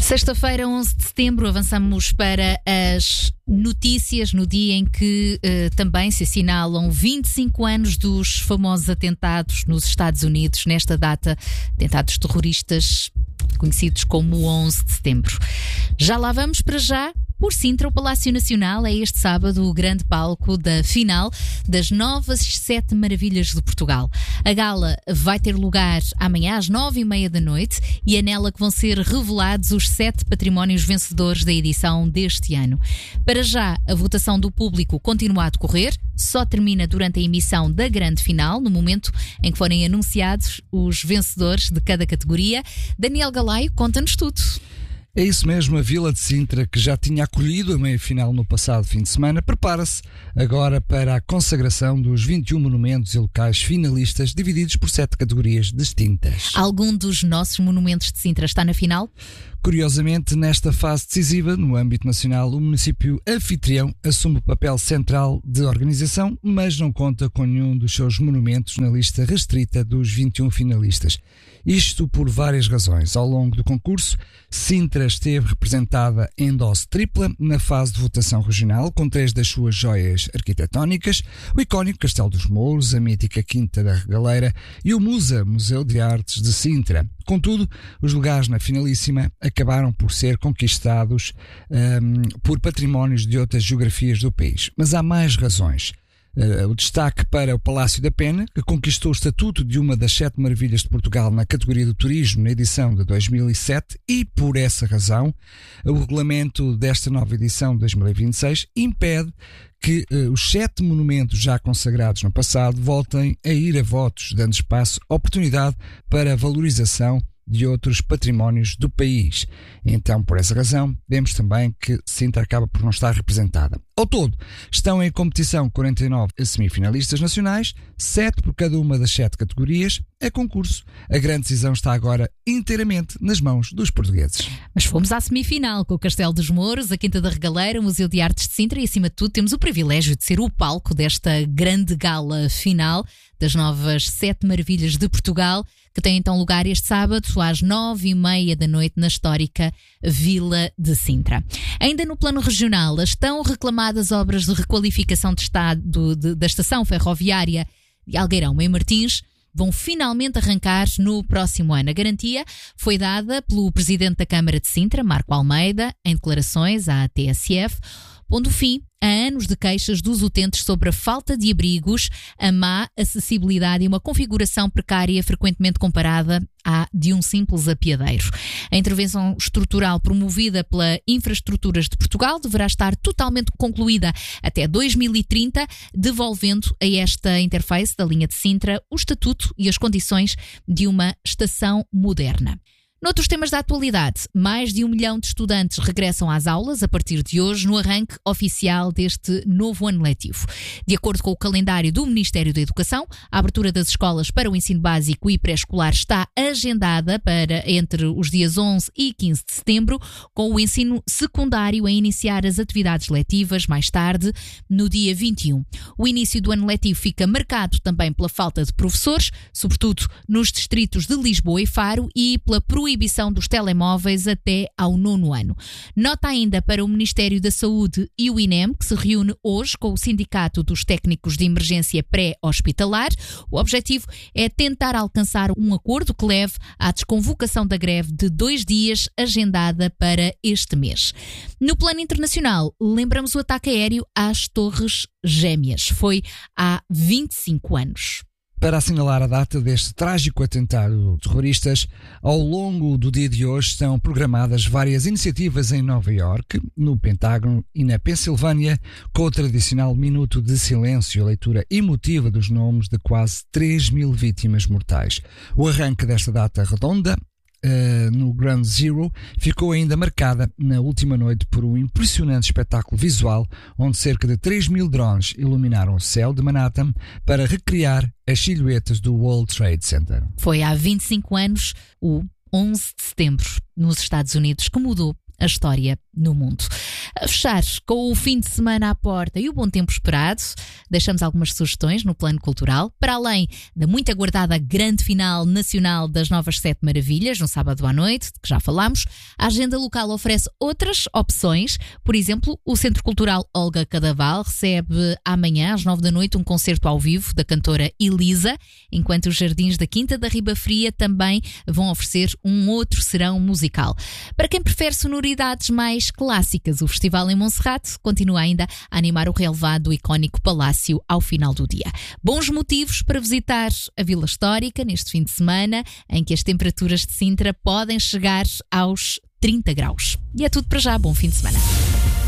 Sexta-feira, 11 de setembro, avançamos para as notícias no dia em que também se assinalam 25 anos dos famosos atentados nos Estados Unidos, nesta data, atentados terroristas conhecidos como 11 de setembro. Já lá vamos. Para já, por Sintra, o Palácio Nacional é este sábado o grande palco da final das novas 7 Maravilhas de Portugal. A gala vai ter lugar amanhã às 9h30 da noite e é nela que vão ser revelados os 7 patrimónios vencedores da edição deste ano. Para já, a votação do público continua a decorrer, só termina durante a emissão da grande final, no momento em que forem anunciados os vencedores de cada categoria. Daniel Galaio, conta-nos tudo. É isso mesmo, a Vila de Sintra, que já tinha acolhido a meia-final no passado fim de semana, prepara-se agora para a consagração dos 21 monumentos e locais finalistas, divididos por 7 categorias distintas. Algum dos nossos monumentos de Sintra está na final? Curiosamente, nesta fase decisiva, no âmbito nacional, o município anfitrião assume o papel central de organização, mas não conta com nenhum dos seus monumentos na lista restrita dos 21 finalistas. Isto por várias razões. Ao longo do concurso, Sintra esteve representada em dose tripla na fase de votação regional, com 3 das suas joias arquitetónicas, o icónico Castelo dos Mouros, a mítica Quinta da Regaleira e o MUSA, Museu de Artes de Sintra. Contudo, os lugares na finalíssima acabaram por ser conquistados por patrimónios de outras geografias do país. Mas há mais razões. O destaque para o Palácio da Pena, que conquistou o estatuto de uma das 7 maravilhas de Portugal na categoria do turismo na edição de 2007 e, por essa razão, o regulamento desta nova edição de 2026 impede que os 7 monumentos já consagrados no passado voltem a ir a votos, dando espaço, oportunidade para a valorização de outros patrimónios do país. Então, por essa razão, vemos também que Sintra acaba por não estar representada. Ao todo, estão em competição 49 semifinalistas nacionais, 7 por cada uma das 7 categorias. É concurso. A grande decisão está agora inteiramente nas mãos dos portugueses. Mas fomos à semifinal com o Castelo dos Mouros, a Quinta da Regaleira, o Museu de Artes de Sintra e, acima de tudo, temos o privilégio de ser o palco desta grande gala final das novas 7 Maravilhas de Portugal, que tem então lugar este sábado às 9h30 da noite na histórica Vila de Sintra. Ainda no plano regional, as tão reclamadas obras de requalificação de estado da estação ferroviária de Algueirão em Martins vão finalmente arrancar no próximo ano. A garantia foi dada pelo Presidente da Câmara de Sintra, Marco Almeida, em declarações à TSF, pondo fim a anos de queixas dos utentes sobre a falta de abrigos, a má acessibilidade e uma configuração precária frequentemente comparada à de um simples apiadeiro. A intervenção estrutural promovida pela Infraestruturas de Portugal deverá estar totalmente concluída até 2030, devolvendo a esta interface da linha de Sintra o estatuto e as condições de uma estação moderna. Noutros temas da atualidade, mais de 1 milhão de estudantes regressam às aulas a partir de hoje, no arranque oficial deste novo ano letivo. De acordo com o calendário do Ministério da Educação, a abertura das escolas para o ensino básico e pré-escolar está agendada para entre os dias 11 e 15 de setembro, com o ensino secundário a iniciar as atividades letivas mais tarde, no dia 21. O início do ano letivo fica marcado também pela falta de professores, sobretudo nos distritos de Lisboa e Faro, e pela proibição dos telemóveis até ao 9º ano. Nota ainda para o Ministério da Saúde e o INEM, que se reúne hoje com o Sindicato dos Técnicos de Emergência Pré-Hospitalar. O objetivo é tentar alcançar um acordo que leve à desconvocação da greve de 2 dias agendada para este mês. No plano internacional, lembramos o ataque aéreo às Torres Gêmeas. Foi há 25 anos. Para assinalar a data deste trágico atentado terroristas, ao longo do dia de hoje estão programadas várias iniciativas em Nova Iorque, no Pentágono e na Pensilvânia, com o tradicional minuto de silêncio e a leitura emotiva dos nomes de quase 3.000 vítimas mortais. O arranque desta data redonda no Ground Zero ficou ainda marcada na última noite por um impressionante espetáculo visual onde cerca de 3.000 drones iluminaram o céu de Manhattan para recriar as silhuetas do World Trade Center. Foi há 25 anos, o 11 de setembro, nos Estados Unidos, que mudou a história no mundo. A fechar com o fim de semana à porta e o bom tempo esperado, deixamos algumas sugestões no plano cultural. Para além da muito aguardada grande final nacional das Novas Sete Maravilhas, no sábado à noite, de que já falámos, a agenda local oferece outras opções. Por exemplo, o Centro Cultural Olga Cadaval recebe amanhã, às 9 da noite, um concerto ao vivo da cantora Elisa, enquanto os Jardins da Quinta da Riba Fria também vão oferecer um outro serão musical. Para quem prefere sonoridades mais clássicas, o Festival em Monserrate continua ainda a animar o relevado do icónico Palácio ao final do dia. Bons motivos para visitar a Vila Histórica neste fim de semana, em que as temperaturas de Sintra podem chegar aos 30 graus. E é tudo para já. Bom fim de semana.